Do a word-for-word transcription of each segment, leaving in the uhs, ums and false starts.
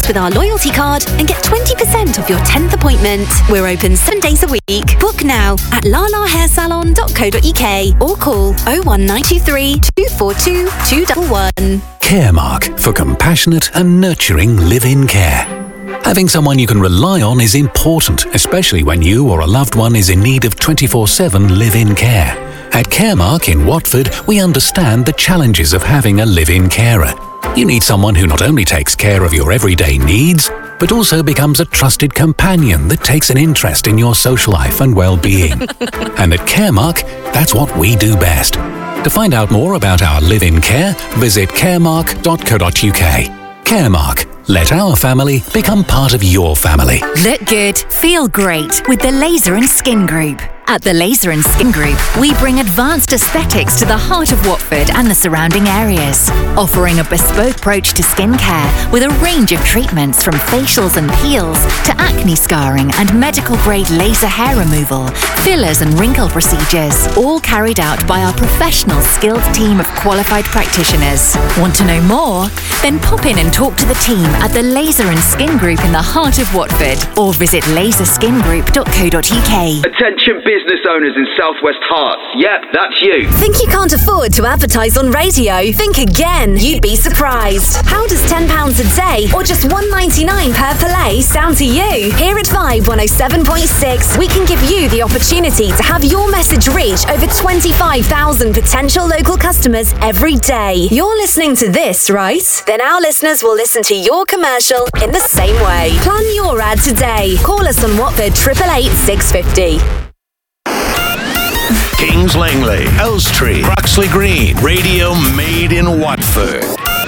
with our loyalty card and get twenty percent off your tenth appointment. We're open seven days a week. Book now at lala hair salon dot co dot uk or call oh one nine two three, two four two, two one one. Caremark, for compassionate and nurturing live-in care. Having someone you can rely on is important, especially when you or a loved one is in need of twenty-four seven live-in care. At Caremark in Watford, we understand the challenges of having a live-in carer. You need someone who not only takes care of your everyday needs, but also becomes a trusted companion that takes an interest in your social life and well-being. And at Caremark, that's what we do best. To find out more about our live-in care, visit caremark dot co dot uk. Caremark. Let our family become part of your family. Look good, feel great with the Laser and Skin Group. At the Laser and Skin Group, we bring advanced aesthetics to the heart of Watford and the surrounding areas, offering a bespoke approach to skincare with a range of treatments from facials and peels to acne scarring and medical-grade laser hair removal, fillers and wrinkle procedures, all carried out by our professional, skilled team of qualified practitioners. Want to know more? Then pop in and talk to the team at the Laser and Skin Group in the heart of Watford or visit laser skin group dot co dot uk. Attention business owners in Southwest Hearts. Yep, that's you. Think you can't afford to advertise on radio? Think again. You'd be surprised. How does ten pounds a day or just one pound ninety-nine per play sound to you? Here at Vibe one oh seven point six, we can give you the opportunity to have your message reach over twenty-five thousand potential local customers every day. You're listening to this, right? Then our listeners will listen to your commercial in the same way. Plan your ad today. Call us on Watford eight eight eight, six five oh. Kings Langley, Elstree, Croxley Green, radio made in Watford.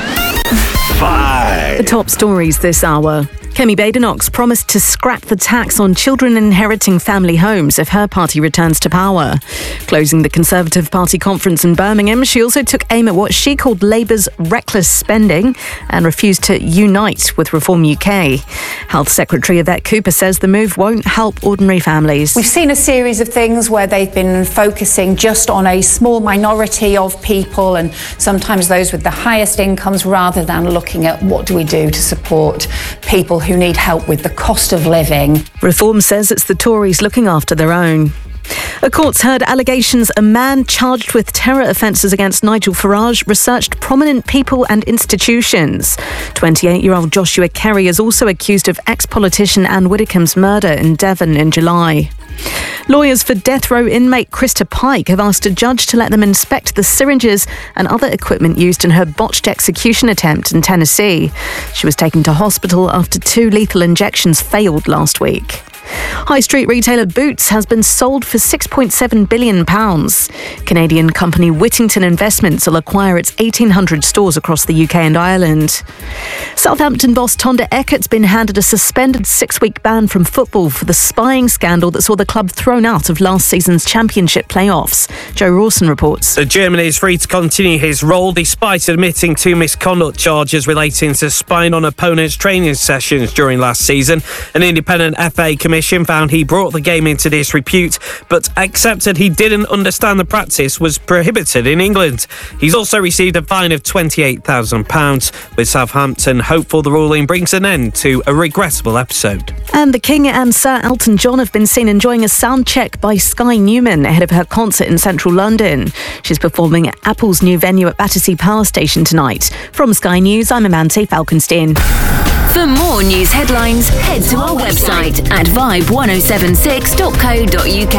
Five. The top stories this hour. Kemi Badenoch promised to scrap the tax on children inheriting family homes if her party returns to power. Closing the Conservative Party conference in Birmingham, she also took aim at what she called Labour's reckless spending and refused to unite with Reform U K. Health Secretary Yvette Cooper says the move won't help ordinary families. We've seen a series of things where they've been focusing just on a small minority of people and sometimes those with the highest incomes rather than looking at what do we do to support people who need help with the cost of living. Reform says it's the Tories looking after their own. A court's heard allegations a man charged with terror offences against Nigel Farage researched prominent people and institutions. twenty-eight-year-old Joshua Kerry is also accused of ex-politician Anne Widdecombe's murder in Devon in July. Lawyers for death row inmate Krista Pike have asked a judge to let them inspect the syringes and other equipment used in her botched execution attempt in Tennessee. She was taken to hospital after two lethal injections failed last week. High street retailer Boots has been sold for six point seven billion pounds. Canadian company Whittington Investments will acquire its eighteen hundred stores across the U K and Ireland. Southampton boss Tonda Eckert's been handed a suspended six-week ban from football for the spying scandal that saw the club thrown out of last season's championship playoffs. Joe Rawson reports. The German is free to continue his role despite admitting to misconduct charges relating to spying on opponents' training sessions during last season. An independent F A commission found he brought the game into disrepute, but accepted he didn't understand the practice was prohibited in England. He's also received a fine of twenty-eight thousand pounds, with Southampton hopeful the ruling brings an end to a regrettable episode. And the King and Sir Elton John have been seen enjoying a sound check by Sky Newman ahead of her concert in central London. She's performing at Apple's new venue at Battersea Power Station tonight. From Sky News, I'm Amante Falkenstein. For more news headlines, head to our website at vibe one oh seven six dot co dot uk.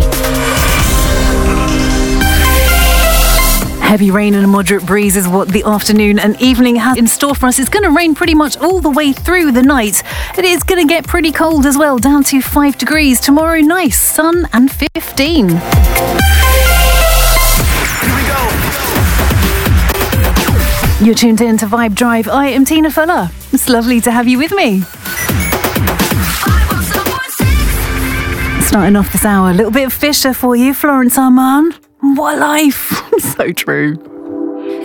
Heavy rain and a moderate breeze is what the afternoon and evening has in store for us. It's going to rain pretty much all the way through the night. It is going to get pretty cold as well, down to five degrees. Tomorrow, nice sun and fifteen. You're tuned in to Vibe Drive. I am Tina Fuller. It's lovely to have you with me. Starting off this hour, a little bit of Fisher for you, Florence Armand. What a life. So true.